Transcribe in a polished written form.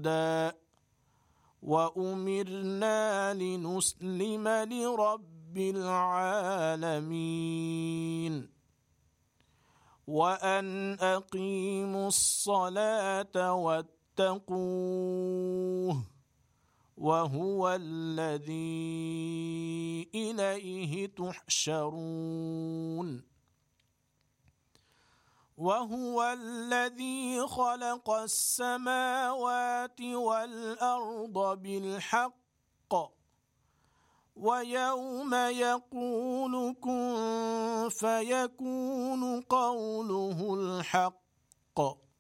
هدى وأمرنا لنسلم لرب العالمين وأن أقيموا الصلاة واتقوه وهو الذي إليه تحشرون وهو الذي خلق السماوات والأرض بالحق ويوم يقول كن فيكون قوله الحق